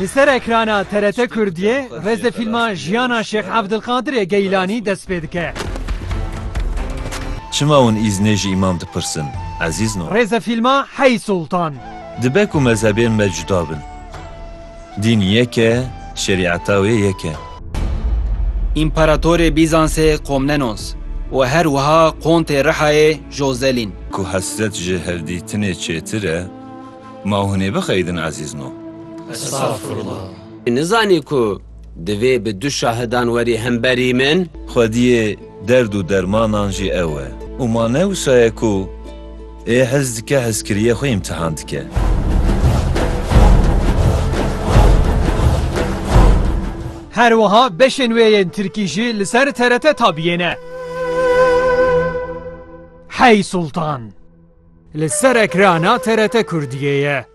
Li ser ekrana TRT Kurdiyê rêzefîlma jiyana Şêx Ebdilqadirê Geylânî dest pê dike. Çima hûn îznê jî îmam dipirsin, ezîzno? Rêzefîlma Hey Sultan. Dibe ku mezhebên me cuda bin. Dîn yek e, şerîeta wê yek e. İmparatorê Bîzansê Komnenos û her wiha Kontê Rihayê Jozelîn. Ku hesret ji hevdîtinê çêtir e, ma hûnê bixeydin ezîzno. Estağfurullah. Nizanî ku divê bi du şahidan werî hemberî min? Xwediyê derd û dermanan jî ew e. û ma newşaye ku ê hez dike hezkiriyê xwe îmtihan dike. Her wiha beşên wê yên Tirkî jî li ser TRT tabiyêne. Hey Sultan. Li ser ekrana TRT Kurdiyê ye.